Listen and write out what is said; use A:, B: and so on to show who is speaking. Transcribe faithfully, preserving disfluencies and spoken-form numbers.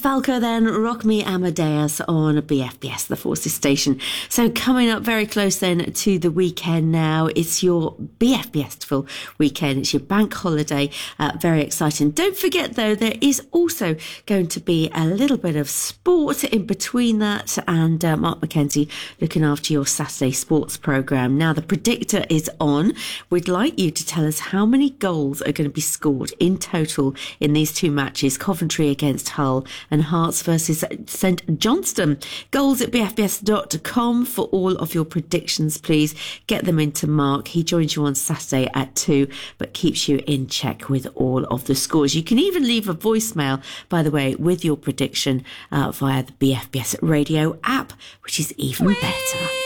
A: Falco then, Rock Me Amadeus on B F B S, the Forces station. So coming up very close then to the weekend now, it's your B F B S full weekend. It's your bank holiday. Uh, very exciting. Don't forget though, there is also going to be a little bit of sport in between that, and uh, Mark Mackenzie looking after your Saturday sports programme. Now the predictor is on. We'd like you to tell us how many goals are going to be scored in total in these two matches, Coventry against Hull and Hearts versus St Johnstone. Goals at b f b s dot com for all of your predictions, please. Get them into Mark. He joins you on Saturday at two, but keeps you in check with all of the scores. You can even leave a voicemail, by the way, with your prediction uh, via the B F B S radio app, which is even better.